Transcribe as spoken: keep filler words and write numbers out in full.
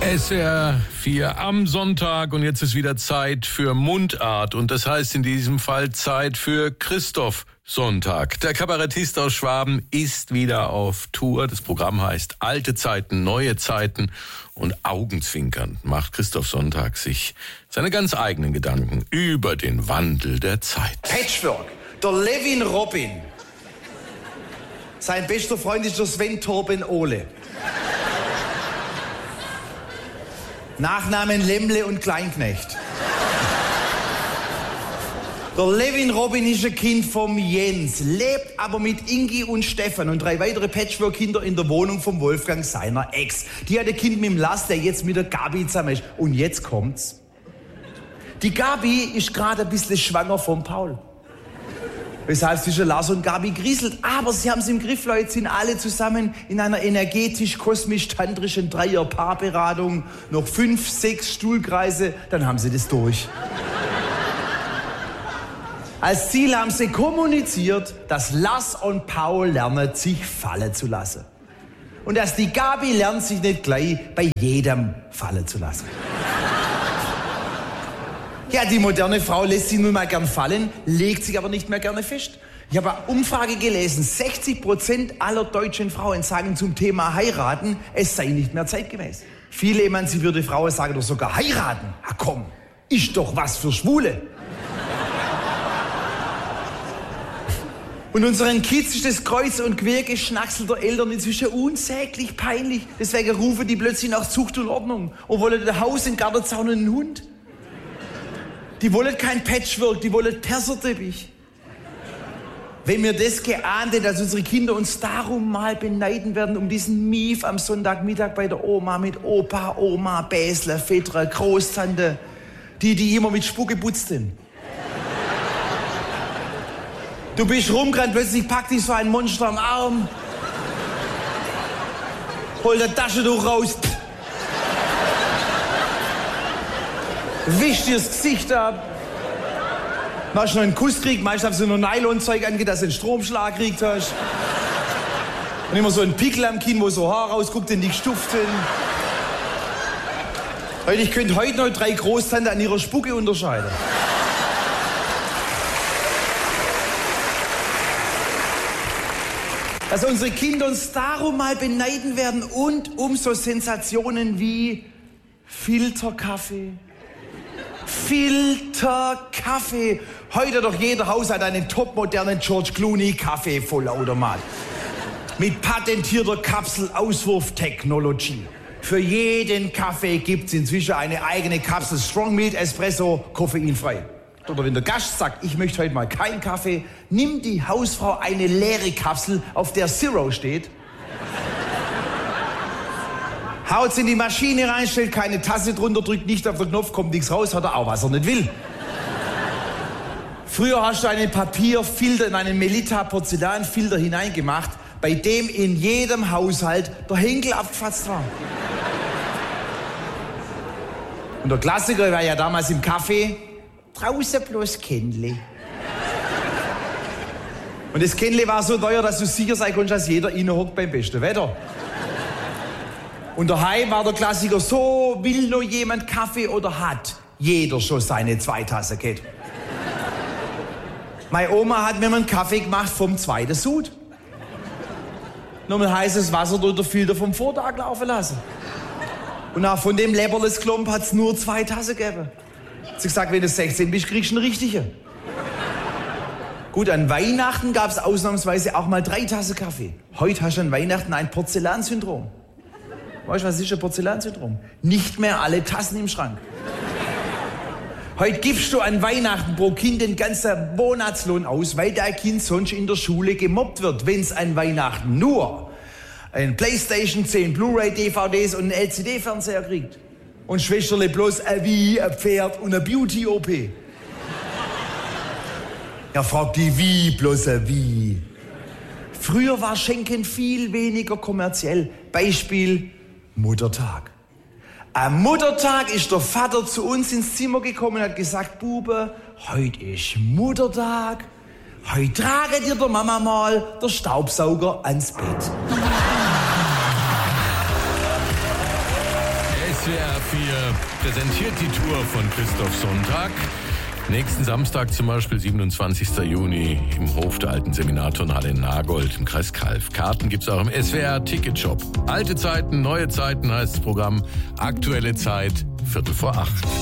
S W R vier am Sonntag und jetzt ist wieder Zeit für Mundart und das heißt in diesem Fall Zeit für Christoph Sonntag. Der Kabarettist aus Schwaben ist wieder auf Tour. Das Programm heißt Alte Zeiten, neue Zeiten und augenzwinkernd macht Christoph Sonntag sich seine ganz eigenen Gedanken über den Wandel der Zeit. Patchwork, der Levin Robin. Sein bester Freund ist der Sven Torben Ole. Nachnamen Lemle und Kleinknecht. Der Levin Robin ist ein Kind vom Jens, lebt aber mit Ingi und Stefan und drei weitere Patchwork-Kinder in der Wohnung vom Wolfgang, seiner Ex. Die hat ein Kind mit dem Lars, der jetzt mit der Gabi zusammen ist. Und jetzt kommt's. Die Gabi ist gerade ein bisschen schwanger vom Paul. Weshalb sich Lars und Gabi grieselt. Aber sie haben es im Griff, Leute, sind alle zusammen in einer energetisch-kosmisch-tantrischen Dreier-Paarberatung. Noch fünf, sechs Stuhlkreise, dann haben sie das durch. Als Ziel haben sie kommuniziert, dass Lars und Paul lernen, sich fallen zu lassen. Und dass die Gabi lernt, sich nicht gleich bei jedem fallen zu lassen. Ja, die moderne Frau lässt sich nun mal gern fallen, legt sich aber nicht mehr gerne fest. Ich habe eine Umfrage gelesen, sechzig Prozent aller deutschen Frauen sagen zum Thema heiraten, es sei nicht mehr zeitgemäß. Viele emanzipierte Frauen sagen doch sogar heiraten. Ah komm, ist doch was für Schwule. Und unseren Kids ist das Kreuz- und Quergeschnacksel der Eltern inzwischen unsäglich peinlich. Deswegen rufen die plötzlich nach Zucht und Ordnung und wollen ein Haus, einen Gartenzaun und einen Hund. Die wollen kein Patchwork, die wollen Perserteppich. Wenn wir das geahnt hätten, dass unsere Kinder uns darum mal beneiden werden, um diesen Mief am Sonntagmittag bei der Oma mit Opa, Oma, Bäsler, Väter, Großtante, die, die immer mit Spucke putzten. Du bist rumgerannt, plötzlich packt dich so ein Monster am Arm, holt das Taschentuch raus, wischt dir das Gesicht ab, machst noch einen Kuss gekriegt, meistens hast du nur Nylonzeug angeht, dass du einen Stromschlag gekriegt hast. Und immer so ein Pickel am Kinn, wo so Haar rausguckt in die Stuften. Weil ich könnte heute noch drei Großtanten an ihrer Spucke unterscheiden. Dass unsere Kinder uns darum mal beneiden werden und um so Sensationen wie Filterkaffee. Filterkaffee. Heute doch jeder Haushalt einen topmodernen George Clooney Kaffee-Vollautomat. Mit patentierter Kapsel-Auswurftechnologie. Für jeden Kaffee gibt's inzwischen eine eigene Kapsel Strong Milk Espresso, koffeinfrei. Oder wenn der Gast sagt, ich möchte heute mal keinen Kaffee, nimmt die Hausfrau eine leere Kapsel, auf der Zero steht, haut's in die Maschine rein, stellt keine Tasse drunter, drückt nicht auf den Knopf, kommt nichts raus, hat er auch, was er nicht will. Früher hast du einen Papierfilter in einen Melitta-Porzellanfilter hineingemacht, bei dem in jedem Haushalt der Henkel abgefasst war. Und der Klassiker war ja damals im Kaffee, draußen bloß Kennle. Und das Kennle war so teuer, dass du sicher sein konntest, dass jeder innen hockt beim besten Wetter. Und daheim war der Klassiker, so will noch jemand Kaffee oder hat jeder schon seine zwei Tassen gehabt. Meine Oma hat mir einen Kaffee gemacht vom zweiten Sud. Nur mit heißes Wasser durch den Filter vom Vortag laufen lassen. Und auch von dem Leberles Klump hat es nur zwei Tassen gegeben. Sie gesagt, wenn du sechzehn bist, kriegst du einen richtigen. Gut, an Weihnachten gab es ausnahmsweise auch mal drei Tassen Kaffee. Heute hast du an Weihnachten ein Porzellansyndrom. Weißt du, was ist ein Porzellansyndrom? Nicht mehr alle Tassen im Schrank. Heute gibst du an Weihnachten pro Kind den ganzen Monatslohn aus, weil dein Kind sonst in der Schule gemobbt wird, wenn es an Weihnachten nur ein Playstation, zehn Blu-ray-D V Ds und einen L C D-Fernseher kriegt. Und Schwesterle bloß ein Wie, ein Pferd und eine Beauty-O P. Er fragt die Wie, bloß ein Wie. Früher war Schenken viel weniger kommerziell. Beispiel Muttertag. Am Muttertag ist der Vater zu uns ins Zimmer gekommen und hat gesagt, Bube, heute ist Muttertag. Heute trage dir der Mama mal der Staubsauger ans Bett. S W R vier präsentiert die Tour von Christoph Sonntag. Nächsten Samstag zum Beispiel, siebenundzwanzigsten Juni, im Hof der alten Seminarturnhalle in Nagold im Kreis Calw. Karten gibt's auch im S W R Ticketshop. Alte Zeiten, neue Zeiten heißt das Programm. Aktuelle Zeit, Viertel vor acht.